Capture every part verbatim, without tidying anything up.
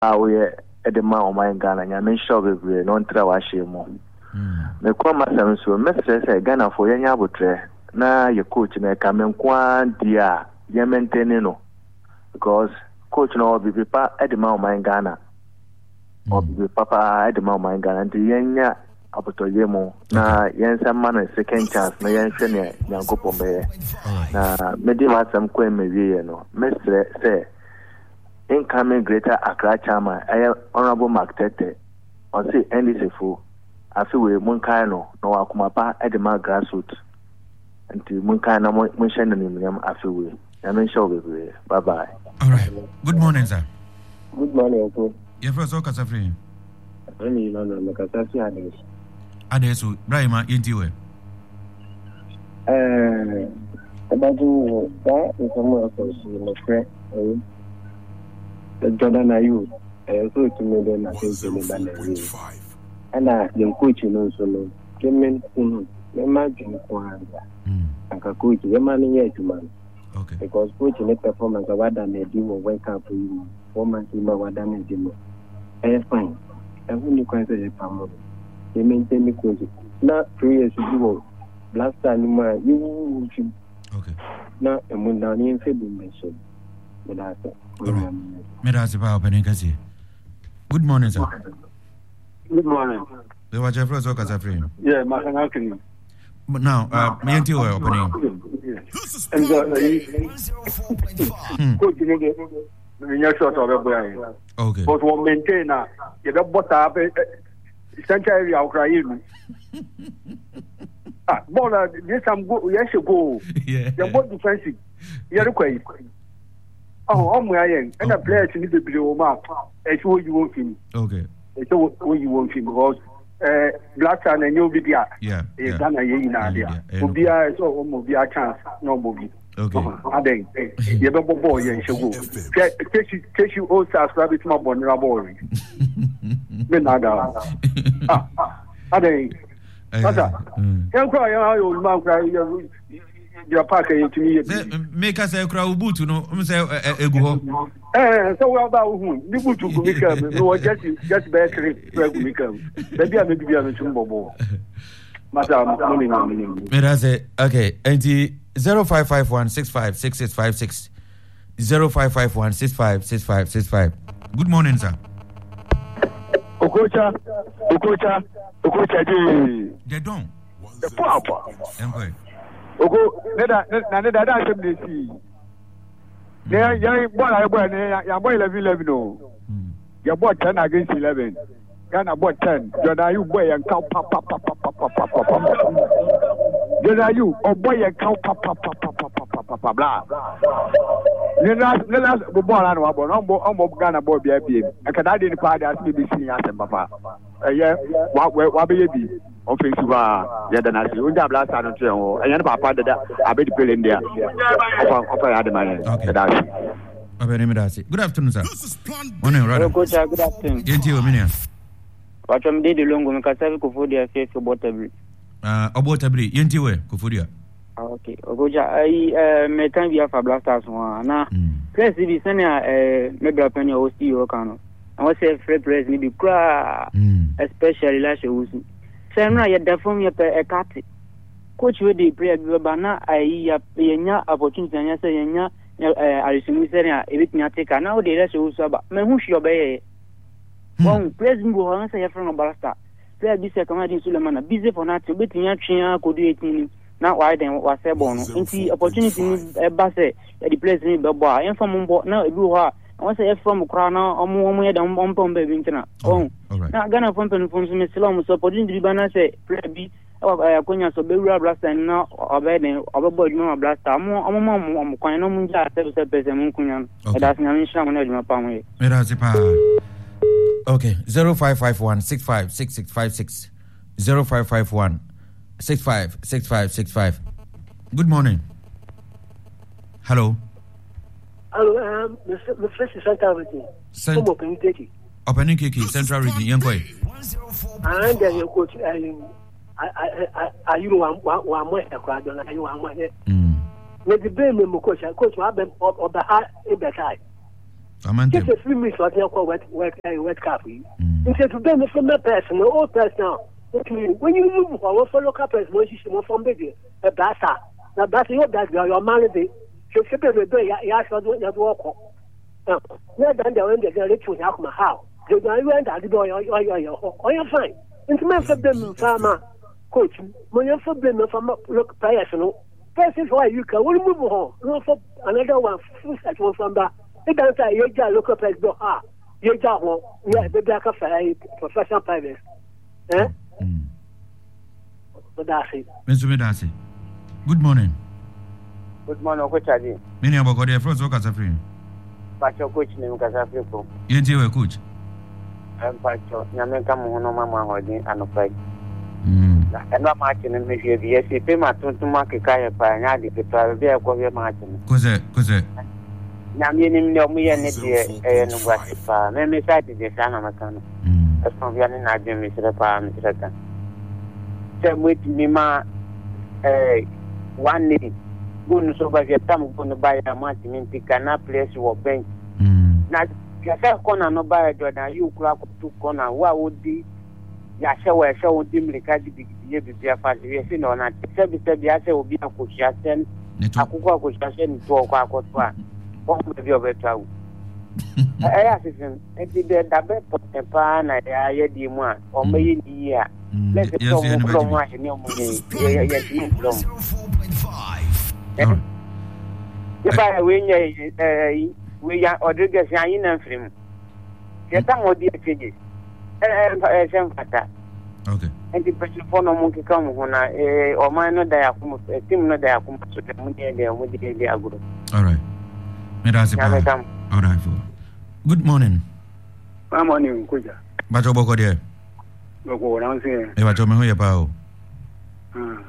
we edema o my Ghana nya men sure bebre no ntra wa shemu me kwa masam so me say Ghana for yanya abotre na ye coach na ka men kwa dia ye maintain no because coach no be papa edema o my Ghana or be papa edema o my Ghana ndi yanya aboto yemu na yensa man second chance na yenhwe ne nyankopon be na me di masam kwa me wie no me say incoming Greater Accra Chairman, Honorable Mark Tete, on say N D C F, I feel we Munkaino, no Akumapa, Edema grassroots, and to Munkaino Munshan and him, I feel we. I'm in show with we. Bye bye. All right. Good morning, sir. Good morning, Uncle. Your first work as a friend. I mean, no, no, no, because I see Adesu, Brahima, Intiwe. Uh, about you, that is a more of a friend. Jordan Ayu, so to me then I think in the and I am coaching also no. Kemen Kunu, imagine Kwanda. And a coach, your man yet man. Okay. Because coaching a performance of what done a demo wake up for you, four months in my what done a demo. I fine. I wouldn't consider a family. They maintain the coach. Not three years ago, last time you should. Okay. Now, and when down in February, so. Good morning, sir. Good morning. The watch your first work as a friend. Yeah, my uncle. But now, uh, me and you are opening. And the okay. But one maintainer, you don't bought up a central area of Ukraine. Ah, but this some go, yes, you go. Yeah. You're both defensive. You're quite. Oh, I'm wearing, and a player to need to be over mark. It's what you want him. Okay. It's what you want him because uh, Black Sun and you be there. Yeah. It's done a year in India. Mobia is all Mobia chance, no movie. Okay. I think you have a boy, you should go. Take you all subscribe to my bonner. Menada. I think. Can't cry, old man cry. Your packer to me. Make us a crowd boot, you know. I'm saying, a go. Eh, so well about whom? You go to become, no, just just better to become. Maybe I may be a tumble. Madam, money. Okay, and the zero five five one six five six six five six zero five five one six five six five six five. Good morning, sir. Okocha, Okocha, Okocha, they don't. The papa. Employee. Ogo, neda neda neda asem dey see. Ne yan boy ay boy ne yan boy eleven eleven no. Your boy ten against eleven. Ghana boy ten. Jordan you boy yan count pa pa pa pa pa pa pa pa. Jordan you oh boy yan count pa pa pa pa pa pa pa pa blah. Ne last ne last bo boy na no bo no bo on bo Ghana boy bia bia. Akada dey ni pa dey asem be see asem papa. Eh wa wa be bi. Offensive, yeah, then I see. We have last time to you. And you papa that I bet you in there. Offer had the money. Okay. Good afternoon, sir. Morning, brother. Good afternoon. Get you a minute. What I'm doing long because I have Kufudia face about every. Uh, about every. Yentiwe, Kufudia. Okay. Ogoja, I, uh, may time we have a blasters one. Now, press the senior, uh, maybe a penny or see your canoe. I was say free press, maybe cry, especially last year. Sena ya defom ya pe ekati coach we dey play bana ai ya yenya opportunity nya say yenya arisimu sena ebitnya take na o dey rest o so ba me hu hwe obey won president go han say ya from Barasta player bi say Kamadi Suleiman busy for that obetnya twen akodu eighteen na why then wa say bon no nti opportunity ni e ba say ya di place ni be bo a inform bo na ebi ho a I say from Krana, or more than one pound baby. Oh, now Ghana from Penfons, Islam, so putting the banner say, Prebi, or Konya, so Bella Blast and now, or Beden, or Boy Mama Blast, I'm more, I'm more, I'm quite no Munja, seven percent Munkuyan, and that's Namin Shaman in my family. Okay, zero five five one six five six six five six zero five five one six five six five six five. Good morning. Hello. Hello, um, the first is Central Region. Cent- Opening Kiki. Opening Kiki, Central Region, young boy. And then your coach, I, I, I, I, you one, one more, a crowd, and I, you one more. Maybe Bame, coach, coach, I've been up the high, a bit high. Amante. Just a few minutes what you call wet wet wet cup. Instead to them from the person, old person. When you move for for local person, when you from baby, a bassa. Now that's your that your man is so should be the ya so do you walk. Now then the when they get to Yakuma how. They don't went at the door or you're fine. Into my for them farmer coach. When you for them from look personal. Person why you can move on. No for another one full at one from that. It doesn't say you just look up as the ha. You just want, yeah, the black of a professional private. Eh? So that's it. Mister Medasi. Good morning. Good morning, Coach Adi. Many of our friends work as a friend. Pacho coach name Casafrico. You tell a coach. I'm Pacho, Yamaka Mono Mama Holding and a fight. And not marching and maybe yes, if you are to mark a kaya by an addict, the Pravia Cover Martin. Cause it, cause it. Naminim no me and it and what if I may say the son of a can. As from Yanin, I do Mister Palm, Mister Same with me, ma, one day, good so by your time going to buy a Martin in Ticana place or bench. Now, yourself corner no buy a Jordan, you crack two corner, what would be Yasha, show dimly catch the year before fashion or not. Service Yasha will be a cushion, a cook cushion to a quack. Of your better. I asked him, and did the double put a pan, I had the one, or maybe year. Let's go from what you know. If I win, we are Rodriguez, I in film. Get some more dear figures. And some fatter. Okay. And the person for no monkey come when I or mine not there, a team not there, so the money there with the agro. All right. All right. Good morning. Good morning, Kuja. Bacho boko dia. Boko around here. E bacho me hoye pao. Hmm.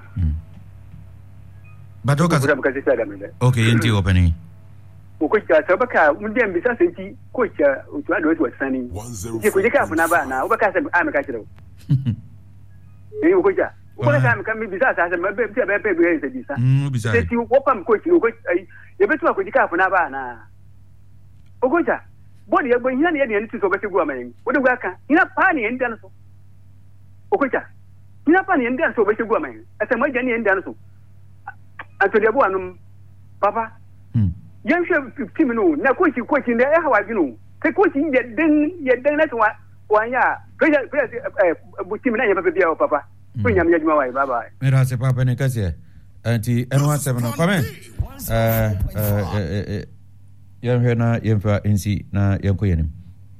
Bacho ka. Okay, yenti opening. Kuja sabaka munde mbisa senti kuja utwa do to sani. Je kuja ka funa ba na ubaka sai ameka kiro. Eh kuja. Ubaka sai ameka mi bisa sa ma be be be be se bisa. Mm bisa. Senti wopam kuja kuja ye betu akuji ka funa ba na. Ogoja. Bodi ye gbo hina ne ye nti so be segu amen. Wode gwa ka. Hina pa ne ndan so. Ogoja. Hina pa ne ndan so be segu amen. Asa ma jani ndan so. Ato de bo anum papa. Hmm. Yan she fifty minu na ko shi ko shi ne ya hawa binu. Kai ko shi ye den ye den na twa wanya. Kai kai eh buti mina ye papa biya papa. Ko nyam ye juma wai baba. Mera se papa ne kasi. Anti N one seven come. Eh eh yam hena yam fa nsi na yam ko yenim.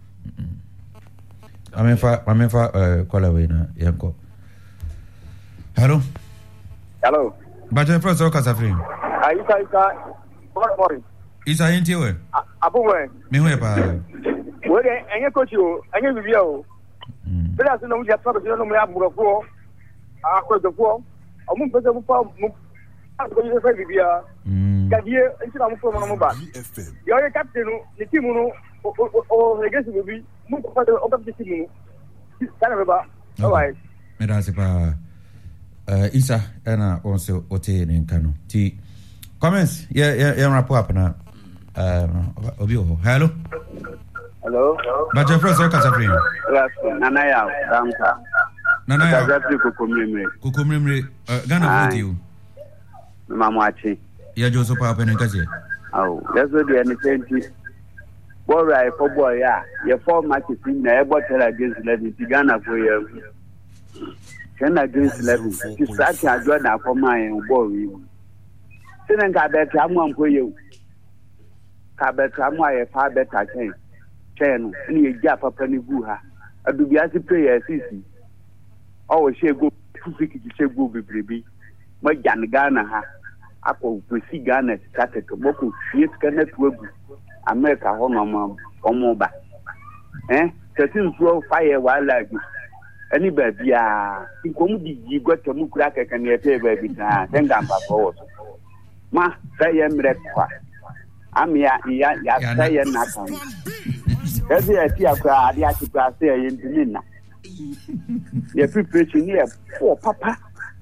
Amen fa amen fa eh kola we na yam ko. Hello. Hello. Baje first o kasafri. Aisa isa. Good morning. Isa yenti we. Abu we. Me we pa. We de enye coach o, enye bibia o. Mm. Bela so no mu japa so no mu ya burofo. Akodofo. Omu pese mu fa mu ko je fa bibia. Mm. Gadie nti na mu fo mo no ba. Yo ye captain no, ni team no o o regesi bibi mu ko fa o captain team no. Kana beba. All right. Mera se pa uh, Isa ena onse ote ne nkano. Ti comments yeah yeah yeah rapport up na uh obi o. Hello. Hello. Baje first o kasafri. Yes, nana ya damka. Nana ya. Kasafri kokomremre. Kokomremre Ghana vote you. Mamwachi. Ya Joseph Papa ne kasi. Aw, leso de ni twenty. Boy right for boy ya. Ye four matches in na e bottle against eleven Ghana for ye. Ghana against eleven. Ti start ya jo na for my boy we. Sinen ka bet am am ko ye. Ka bet am aye fa bet a chen. Chen ni ye ja papa ni gu ha. Adubia si prayer sisi. O she go fufiki ti she go bebrebi. Ma jan Ghana ha. Ako kwesi Ghana started to boku fiet kana tuagu America ho no mo omo ba eh thirteen twelve fire wala gu ani ba bia nkom digi gota mu kura kaka ne pe ba bi ta denga mba ko ma say emre kwa amia ya ya say na kan ezi ati akwa adi ati kwa say yin dinina ye preparation ni e for papa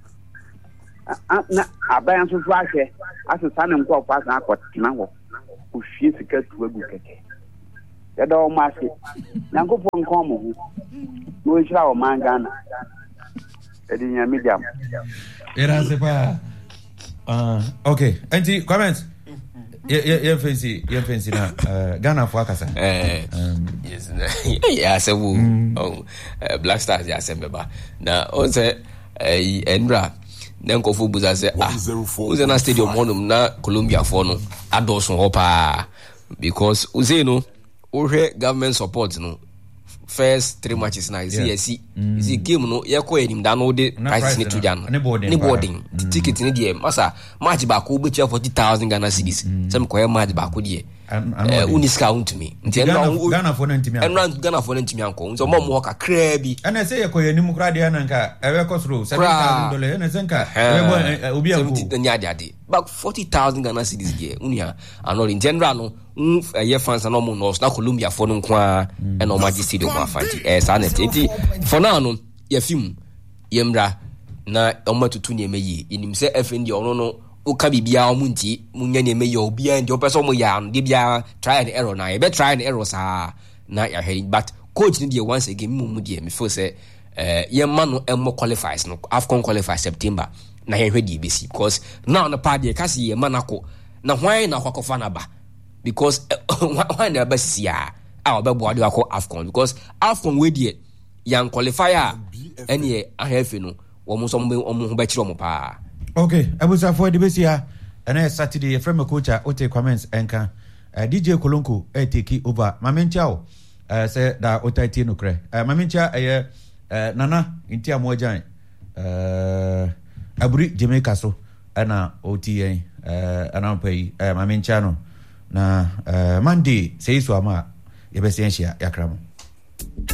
na abayan so so ahwe asesa ne nkọ fa san akọ na ho ohwie sika tu agu keke ya do masi nyanko pon komo no ishira o mangana edi nya medium era sepa ah okay anti comments ye ye fancy ye fancy na Ghana for akasa eh yes ya sewu oh Black Stars ya sembeba na o se eh enra na nkofo buza se ah uze na stadium honum na Colombia for no adoso ho pa because uze no o hwe government support no first three matches na is yeah. see mm. is game no ye ko enim da no de prices ni to jan ni boarding mm. ticket ni de masa match ba ko be forty thousand Ghana cedis mm. some ko match ba ko de eh uniska unt me nti Ghana for ntimi an Ghana Ghana for ntimi an ko nso mo mo ka kra bi ana say ye ko enim kra de na nka e be cost seven thousand dollars na senka e bo obi an ko nya de de back forty thousand Ghana cedis de unia anol in general no a year fans and almost na Colombia for no kwa and no majesty do ma fanti eh sanity for now no ye film yemra na omatutu ne meyi inim se F N D ono no o ka bibia o munti munya ne meyi obi and the person mo ya de bia try and error na e be try and error sa na ya heading but coach ni dey once again mu mu dey me feel say eh yemma no emmo qualifies no AFCON qualifies September na he hwedi besi because now na pa dey kasi yemma na ko na hwan na kwakofa na ba because why the best ya our be board akọ AFCON because AFCON we dey yan qualifier any ahefe no wo mo so mo ho ba kire mo pa okay abusa for the best ya and Saturday from coach o take comments enka uh, D J Kolonko e take over mamencha o uh, say da o tight no kre uh, mamencha eh uh, nana intia mo jan uh, aburi Jamaica so ana O T N uh, ana pay uh, mamencha no na uh, Monday say so ama yebesiensia yakramo